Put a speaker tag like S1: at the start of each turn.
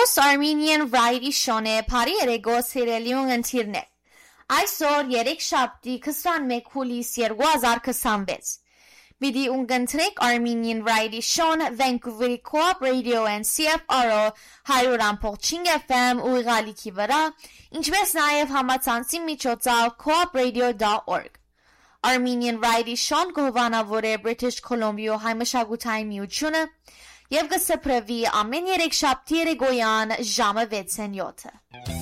S1: Sos Armenian Variety Shone Pari Erego Sierra Internet. Այսօր 3 շաբթի 21 հուլիս 2026 Վիդի ունգընտրեք Armenian Variety Show-ն Vancouver Co-op Radio and CFRO 100.5 FM ուղղալիքի վրա, ինչպես նաև համացանցի միջոցով coopradio.org Armenian Variety Show-ն գովանավոր է British Columbia հայմշակութային միությունը և կսփռվի ամեն 3 շաբթի երեկոյան ժամը 6:07